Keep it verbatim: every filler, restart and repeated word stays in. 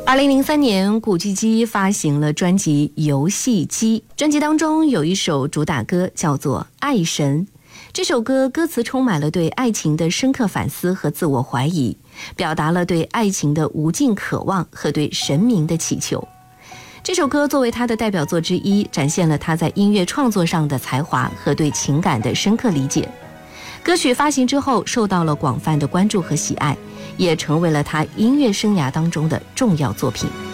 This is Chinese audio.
二零零三年，古巨基发行了专辑《游戏机》，专辑当中有一首主打歌叫做《爱神》。这首歌歌词充满了对爱情的深刻反思和自我怀疑，表达了对爱情的无尽渴望和对神明的祈求。这首歌作为他的代表作之一，展现了他在音乐创作上的才华和对情感的深刻理解。歌曲发行之后受到了广泛的关注和喜爱，也成为了他音乐生涯当中的重要作品。